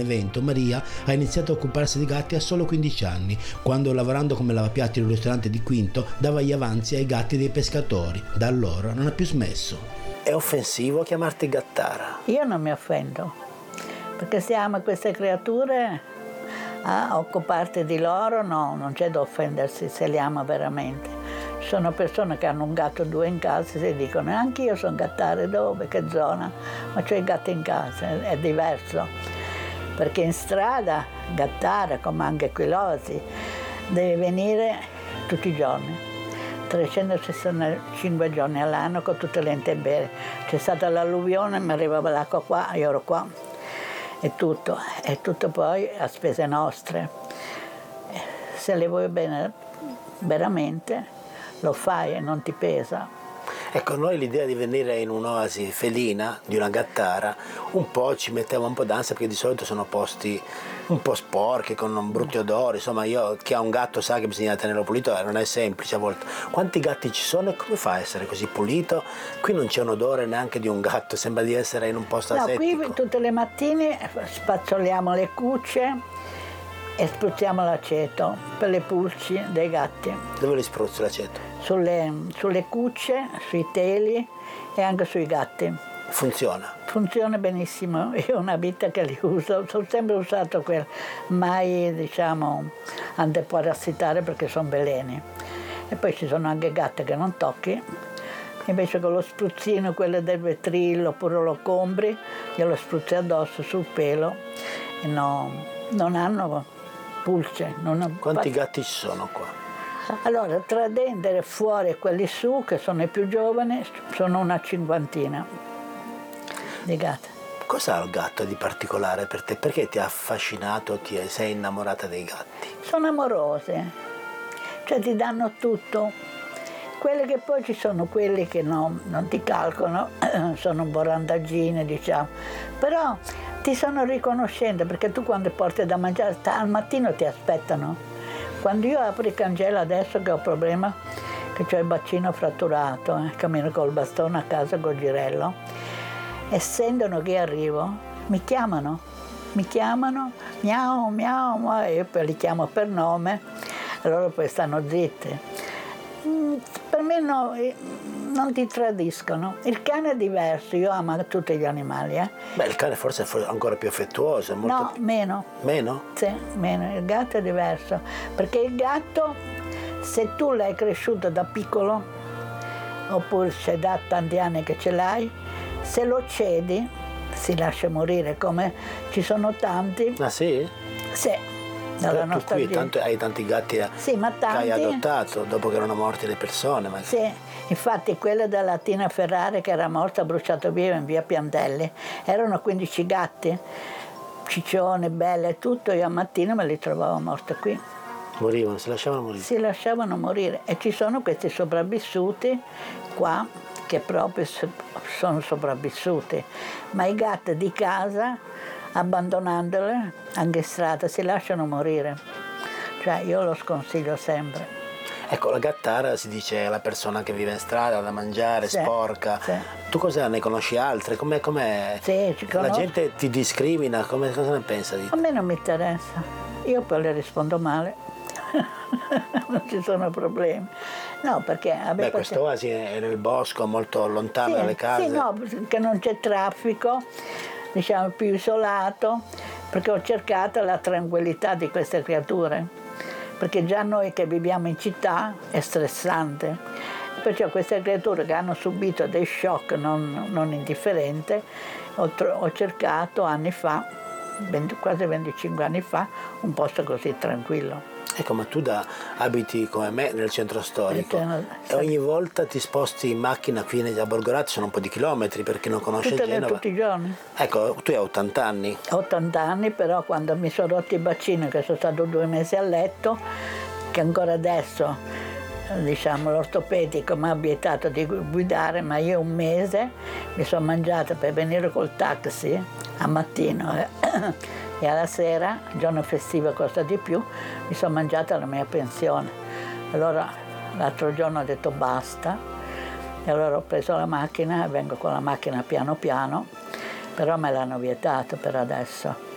Benevento, Maria ha iniziato a occuparsi di gatti a solo 15 anni, quando lavorando come lavapiatti in un ristorante di Quinto dava gli avanzi ai gatti dei pescatori. Da allora non ha più smesso. È offensivo chiamarti gattara? Io non mi offendo, perché se ama queste creature, a occuparti di loro, no, non c'è da offendersi se li ama veramente. Ci sono persone che hanno un gatto o due in casa e dicono anch'io sono gattare, dove, che zona? Ma c'ho i gatti in casa, è diverso. Perché in strada, gattare, come anche Quilosi, deve venire tutti i giorni. 365 giorni all'anno con tutte le intemperie. C'è stata l'alluvione, mi arrivava l'acqua qua, io ero qua. E tutto poi a spese nostre. Se le vuoi bene veramente, lo fai e non ti pesa. Ecco, noi l'idea di venire in un'oasi felina, di una gattara, un po' ci metteva un po' d'ansia, perché di solito sono posti un po' sporchi, con un brutti odori. Insomma, chi ha un gatto sa che bisogna tenerlo pulito, non è semplice a volte. Quanti gatti ci sono e come fa a essere così pulito? Qui non c'è un odore neanche di un gatto, sembra di essere in un posto asettico. No, qui tutte le mattine spazzoliamo le cucce e spruzziamo l'aceto per le pulci dei gatti. Dove li spruzzi l'aceto? Sulle cucce, sui teli e anche sui gatti. Funziona? Funziona benissimo, io ho una vita che li uso, ho sempre usato mai antiparassitare perché sono veleni. E poi ci sono anche gatte che non tocchi, invece con lo spruzzino, quello del vetrillo oppure lo compri, glielo spruzzi addosso sul pelo e non hanno pulce. Quanti gatti ci sono qua? Allora, tra dentro e fuori e quelli su, che sono i più giovani, sono una 50 di gatti. Cos'ha il gatto di particolare per te? Perché ti ha affascinato, sei innamorata dei gatti? Sono amorose, cioè ti danno tutto. Quelli che poi ci sono quelli che non ti calcolano, sono un po' randaggine, diciamo, però ti sono riconoscenti, perché tu quando porti da mangiare, al mattino ti aspettano. Quando io apro il cancello adesso che ho problema, che ho il bacino fratturato, cammino col bastone a casa col girello, e sentono che arrivo, mi chiamano, miau, miau, e io poi li chiamo per nome, e loro poi stanno zitti. Per me non ti tradiscono. Il cane è diverso, io amo tutti gli animali. Beh, il cane forse è ancora più affettuoso. No, meno. Meno? Sì, meno. Il gatto è diverso, perché il gatto, se tu l'hai cresciuto da piccolo, oppure c'è da tanti anni che ce l'hai, se lo cedi si lascia morire, come ci sono tanti. Ah sì? Sì. Tu qui hai tanti gatti sì, ma tanti, che hai adottato dopo che erano morte le persone. Sì, infatti quella della Tina Ferrari che era morta, bruciata via in via Piantelli, erano 15 gatti, ciccione, belle e tutto, io al mattino me li trovavo morti qui. Morivano, si lasciavano morire? Si lasciavano morire, e ci sono questi sopravvissuti qua che proprio sono sopravvissuti, ma i gatti di casa, abbandonandole anche in strada, si lasciano morire. Cioè io lo sconsiglio sempre. Ecco, la gattara si dice la persona che vive in strada, da mangiare, sì, sporca. Sì. Tu cosa ne conosci altre? Com'è? Sì, la gente ti discrimina, cosa ne pensa di te? A me non mi interessa, io poi le rispondo male. Non ci sono problemi. No, perché questa oasi è nel bosco, molto lontano dalle case. Sì, no, perché non c'è traffico, diciamo più isolato, perché ho cercato la tranquillità di queste creature, perché già noi che viviamo in città è stressante, perciò queste creature che hanno subito dei shock non indifferenti, ho cercato anni fa, quasi 25 anni fa, un posto così tranquillo. Ecco, ma tu abiti come me nel centro storico e ogni volta ti sposti in macchina qui a Borgorati, sono un po' di chilometri per chi non conosce Genova. Tutti i giorni. Ecco, tu hai 80 anni. 80 anni, però quando mi sono rotto il bacino, che sono stato 2 mesi a letto, che ancora adesso, diciamo, l'ortopedico mi ha vietato di guidare, ma io un mese mi sono mangiata per venire col taxi a mattino e alla sera, giorno festivo costa di più, mi sono mangiata la mia pensione. Allora l'altro giorno ho detto basta, e allora ho preso la macchina e vengo con la macchina piano piano, però me l'hanno vietato per adesso.